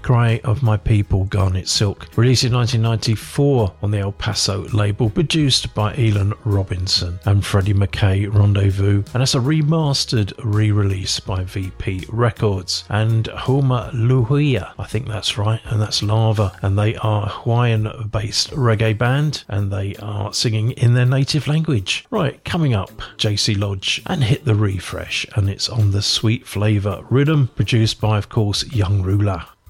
Cry of My People, Garnet Silk, released in 1994 on the El Paso label, produced by Elon Robinson and Freddie McKay, Rendezvous, and that's a remastered re-release by VP Records. And Huma Luhia, I think that's right, and that's Lava, and they are a Hawaiian-based reggae band, and they are singing in their native language. Right, coming up, JC Lodge and Hit the Refresh, and it's on the Sweet Flavour rhythm, produced by, of course, Young Ruler.